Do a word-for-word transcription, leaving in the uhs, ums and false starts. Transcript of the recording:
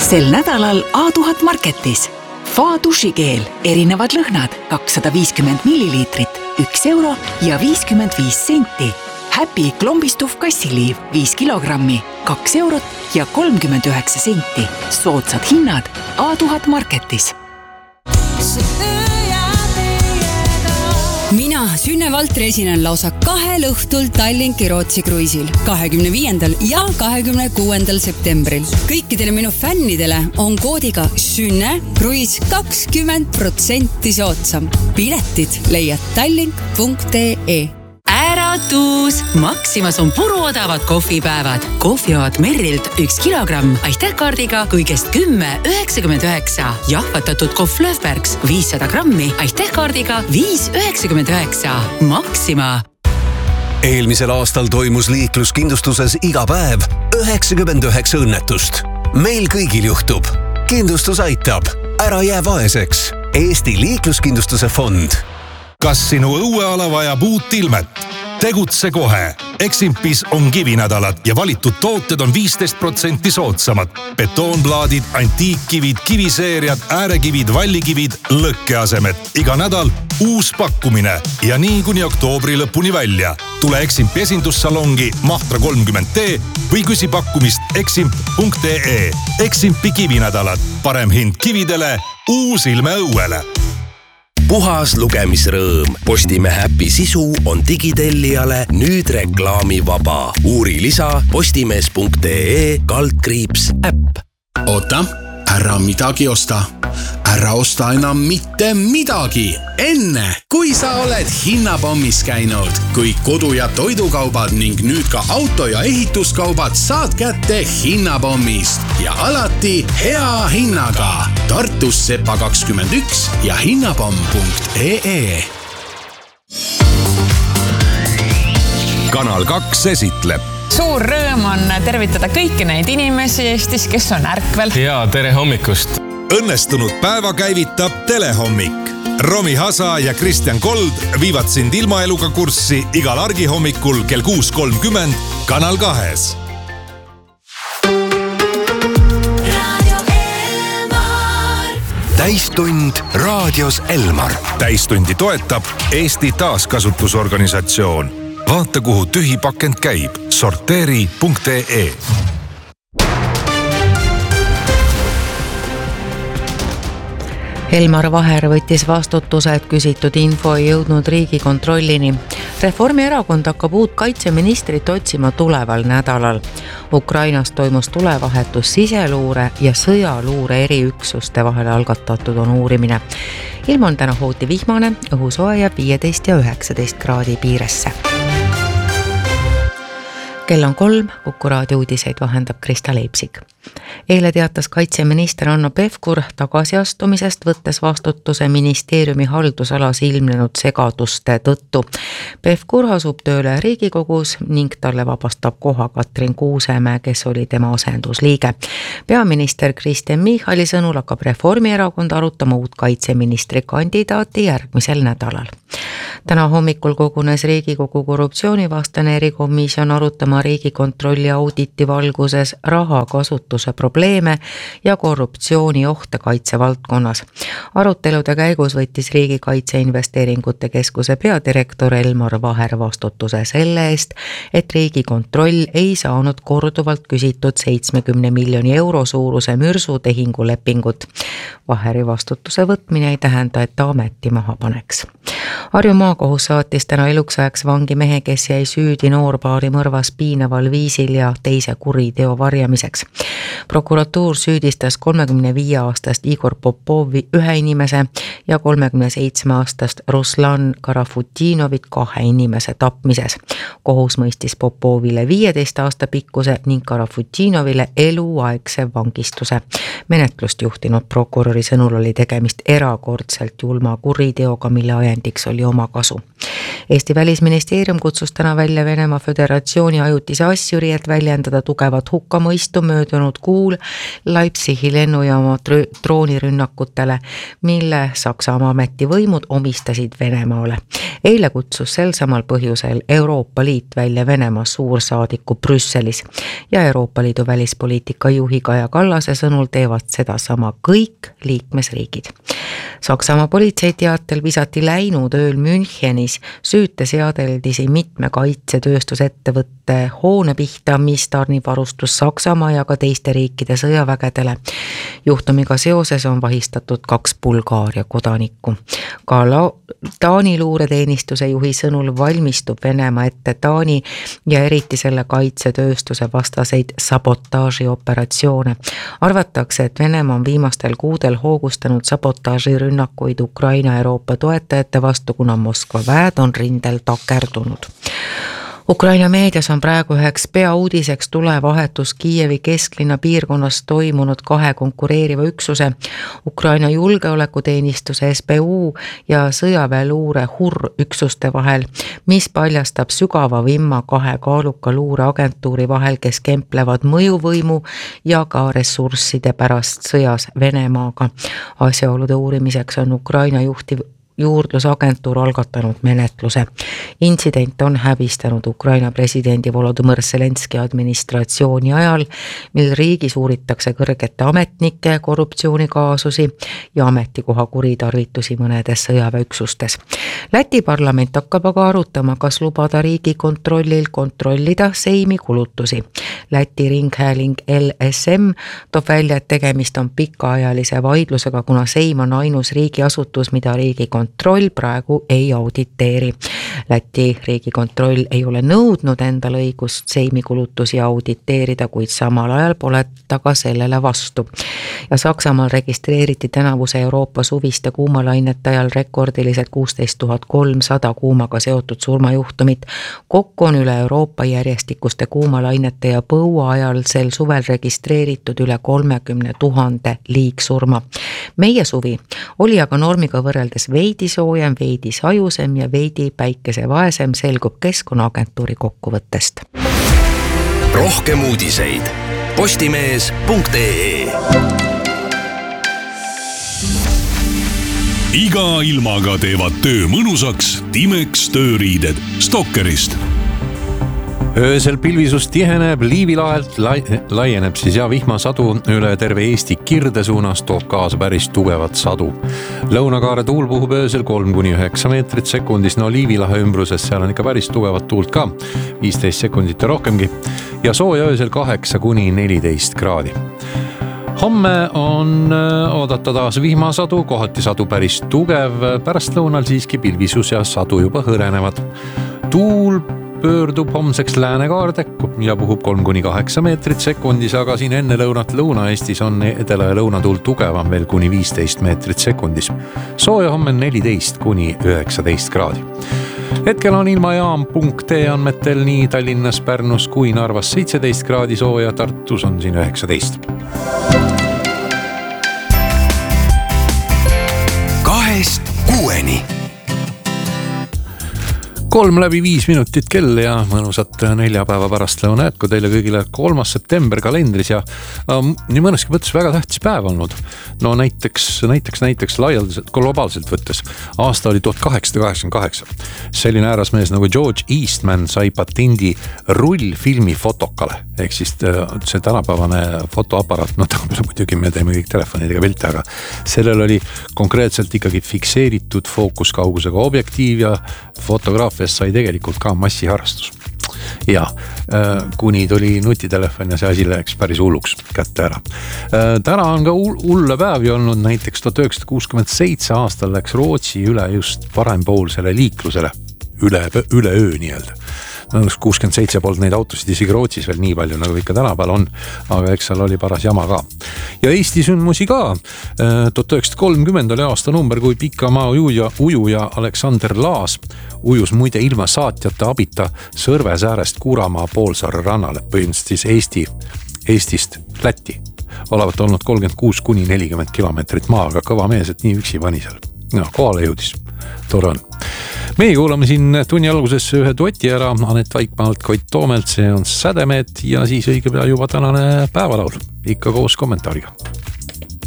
Sel nädalal A tuhat Marketis. Fa dušikeel, erinevad lõhnad, kakssada viiskümmend milliliitrit, üks euro ja viiskümmend viis senti. Happy klombistuv kassiliiv, viis kilogrammi, kaks eurot ja kolmkümmend üheksa senti. Soodsad hinnad A tuhat Marketis. Mina, Sünne Valtri, esinen lausa kahel õhtul Tallinki Rootsi kruiisil kahekümne viiendal ja kahekümne kuuendal septembril. Kõikidele minu fännidele on koodiga Sünne kruiis kakskümmend protsenti soodsam. Piletid leiad tallink punkt ee. Äratus! Maximas on puruodavad kohvipäevad. Kohvioad Merrilt üks kilogramm aitähkaardiga kõigest kümme üheksakümmend üheksa. Jahvatatud kohv Löfbergs viissada grammi aitähkaardiga viis üheksakümmend üheksa. Maxima! Eelmisel aastal toimus liikluskindlustuses iga päev üheksakümmend üheksa õnnetust. Meil kõigil juhtub. Kindlustus aitab. Ära jää vaeseks. Eesti liikluskindlustuse fond. Kas sinu õueala vajab uut ilmet? Tegutse kohe. Eximpis on kivinädalad ja valitud tooted on viisteist protsenti soodsamad. Betoonplaadid, antiikkivid, kiviseeriad, äärekivid, vallikivid, lõkkeasemed. Iga nädal uus pakkumine ja nii kuni oktoobri lõpuni välja. Tule Eximpi esindussalongi Mahtra kolmkümmend D või küsi pakkumist eximp punkt ee. Eximpi kivinädalad. Parem hind kividele, uus ilme õuele. Puhas lugemisrõõm. Postimehe äpi sisu on digitellijale nüüd reklaamivaba. Uuri lisa postimees punkt ee kaldkriips äpp. Oota, ära midagi osta. Ära osta enam mitte midagi. Enne, kui sa oled hinnapommis käinud. Kui kodu- ja toidukaubad ning nüüd ka auto- ja ehituskaubad saad kätte hinnapommist. Ja alati hea hinnaga. Tartus Sepa kakskümmend üks ja hinnapomm punkt ee. Kanal kaks esitleb. Suur rõõm on tervitada kõiki neid inimesi Eestis, kes on ärkvel. Ja tere hommikust. Õnnestunud päeva käivitab Telehommik. Romi Hasa ja Kristjan Kold viivad sind ilmaeluga kurssi igal argihommikul kell kuus kolmkümmend Kanal kahes. Täistund raadios Elmar. Täistundi toetab Eesti taaskasutusorganisatsioon. Vaata, kuhu tühi pakend käib. sorteeri punkt ee. Elmar Vaher võttis vastutuse, et küsitud info ei jõudnud Riigikontrollini. Reformierakond hakkab uut kaitseministrit otsima tuleval nädalal. Ukrainas toimus tulevahetus siseluure ja sõjaluure eriüksuste vahel algatatud on uurimine. Ilm on täna hooti vihmane, õhusoe ja viieteist ja üheksateist kraadi piiresse. Kell on kolm, Kuku raadio uudiseid vahendab Krista Leipsik. Eile teatas kaitseminister Hanno Pevkur tagasiastumisest, võttes vastutuse ministeeriumi haldusalas ilmnenud segaduste tõttu. Pevkur asub tööle Riigikogus ning talle vabastab koha Katrin Kuusemäe, kes oli tema asendusliige. Peaminister Kristen Michali sõnul hakkab Reformierakond arutama uut kaitseministri kandidaati järgmisel nädalal. Täna hommikul kogunes Riigikogu korruptsioonivastane erikomisjon arutama Riigikontrolli auditi valguses raha kasutuse probleeme ja korruptsiooni ohte kaitsevaldkonnas. Arutelude käigus võttis Riigikaitse Investeeringute Keskuse peadirektor Elmar Vaher vastutuse selle eest, et Riigikontroll ei saanud korduvalt küsitud seitsmekümne miljoni euro suuruse mürsutehingulepingut. Vaheri vastutuse võtmine ei tähenda, et ta ameti maha paneks. Harju maakohus saatis täna eluks ajaks vangi mehe, kes jäi süüdi noorpaari mõrvas piinaval viisil ja teise kuriteo varjamiseks. Prokuratuur süüdistas kolmekümne viie aastast Igor Popovi ühe inimese ja kolmekümne seitsme aastast Ruslan Karafutinovit kahe inimese tapmises. Kohus mõistis Popovile viieteist aasta pikkuse ning Karafutinovile eluaegse vangistuse. Menetlust juhtinud prokuröri sõnul oli tegemist erakordselt julma kuriteoga, mille ajendiks kõigiks oli oma kasu. Eesti välisministeerium kutsus täna välja Venemaa Föderatsiooni ajutise asjuri, et väljendada tugevat hukkamõistu möödunud kuul Leipzigi lennujaama droonirünnakutele, mille Saksamaa ametivõimud omistasid Venemaale. Eile kutsus sel samal põhjusel Euroopa Liit välja Venemaa suursaadiku Brüsselis ja Euroopa Liidu välispoliitika juhi Kaja Kallase sõnul teevad seda sama kõik liikmesriigid. Saksamaa politsei teatel visati läinud ööl Münchenis süüteseadeldisi mitme kaitsetööstusettevõtte hoone pihta, mis tarnib varustus Saksamaa ja ka teiste riikide sõjavägedele. Juhtumiga seoses on vahistatud kaks Bulgaaria kodanikku. Ka Taani luureteenistuse juhi sõnul valmistub Venemaa ette Taani ja eriti selle kaitsetööstuse vastaseid sabotaažioperatsioone. Arvatakse, et Venemaa on viimastel kuudel hoogustanud sabotaažirünnakuid Ukraina Euroopa toetajate vastu, kuna Moskva väed on rindel takerdunud. Ukraina meedias on praegu üheks peauudiseks tulevahetus Kiievi kesklinna piirkonnas toimunud kahe konkureeriva üksuse, Ukraina julgeolekuteenistuse S B U ja sõjaväeluure H U R üksuste vahel, mis paljastab sügava vimma kahe kaaluka luureagentuuri vahel, kes kemplevad mõjuvõimu ja ka ressursside pärast sõjas Venemaaga. Asjaolude uurimiseks on Ukraina juhtiv juurdlusagentuur algatanud menetluse. Intsident on häbistanud Ukraina presidendi Volodõmõr Zelenski administratsiooni ajal, mil riigis uuritakse kõrgete ametnike korruptsioonikaasusi ja ametikoha kuritarvitusi mõnedes sõjaväeüksustes. Läti parlament hakkab aga arutama, kas lubada riigi kontrollil kontrollida Seimi kulutusi. Läti ringhääling L S M toob välja, et tegemist on pikaajalise vaidlusega, kuna Seim on ainus riigiasutus, mida riigi kontroll praegu ei auditeeri. Läti riigikontroll ei ole nõudnud endal õigust Seimi kulutusi auditeerida, kuid samal ajal pole ta ka sellele vastu. Ja Saksamaal registreeriti tänavuse Euroopa suviste kuumalainete ajal rekordilised kuusteist tuhat kolmsada kuumaga seotud surmajuhtumit. Kokku on üle Euroopa järjestikuste kuumalainete ja põua ajal sel suvel registreeritud üle kolmekümne tuhande liigsurma. Meie suvi oli aga normiga võrreldes veidi soojem, veidi sajusem ja veidi päikesevaesem, selgub Keskkonnaagentuuri kokkuvõttest. Rohkem uudiseid postimees punkt ee. Iga ilmaga teevad töö mõnusaks Timex tööriided Stokkerist. Öösel pilvisus tiheneb, Liivilaelt laieneb siis ja vihmasadu üle terve Eesti Kirde suunas toob kaasa päris tugevat sadu. Lõunakaare tuul puhub öösel kolm kuni üheksa meetrit sekundis, no Liivilahe ümbruses seal on ikka päris tugevat tuult ka, viisteist sekundit ja rohkemgi, ja sooja öösel kaheksa kuni neliteist kraadi. Homme on oodata taas vihmasadu, kohati sadu päris tugev, pärast lõunal siiski pilvisus ja sadu juba hõrenevad. Tuul pöördub homseks läänekaarde ja puhub kolm kuni kaheksa meetrit sekundis, aga siin enne lõunat Lõuna-Eestis on edela- ja lõunatuul tugevam veel kuni viisteist meetrit sekundis. Sooja homme neliteist kuni üheksateist kraadi. Hetkel on ilmajaam punkt ee andmetel nii Tallinnas, Pärnus kui Narvas seitseteist kraadi sooja, Tartus on siin üheksateist. Kahest kuueni. Kolm läbi viis minutit kell ja mõnusat neljapäeva pärast lõuna jätku teile kõigile. Kolmas september kalendris ja äh, nii mõneski võttes väga tähtis päev olnud. No näiteks, näiteks, näiteks laialdaselt, globaalselt võttes. Aasta oli tuhat kaheksasada kaheksakümmend kaheksa. Selline äärasmees nagu George Eastman sai patendi rullfilmi fotokale. Ehk siis see tänapäevane fotoaparaat, no ta muidugi me teeme kõik telefonidega pilte, aga sellel oli konkreetselt ikkagi fikseeritud fookuskaugusega objektiiv ja fotograafia sai tegelikult ka massiharrastus. Ja kuni tuli nutitelefon ja see asi läks päris hulluks kätte ära. Täna on ka hulle päevi olnud, näiteks tuhat üheksasada kuuskümmend seitse aastal läks Rootsi üle just parempoolsele liiklusele, üle, üle öö nii-öelda. kuuskümmend seitse polnud neid autosid isegi Rootsis veel nii palju, nagu ikka tänapäeval on, aga eks seal oli paras jama ka. Ja Eesti sündmusi ka. tuhat üheksasada kolmkümmend oli aasta number, kui pikamaa ujuja, ujuja Aleksander Laas ujus muide ilma saatjate abita Sõrvesäärest Kuuramaa poolsaare rannale, põhimõtteliselt siis Eesti, Eestist Lätti. Olevat olnud kolmkümmend kuus kuni nelikümmend kilomeetrit maa, aga kõva mees, et nii üksi pani seal. No, kohale jõudis. Tore on. meie kuulame siin tunni alguses ühe dueti ära Anett Vaikmaalt, Koit Toomelt, see on Sädemeet ja siis õige pea juba tänane päevalaul, ikka koos kommentaariga.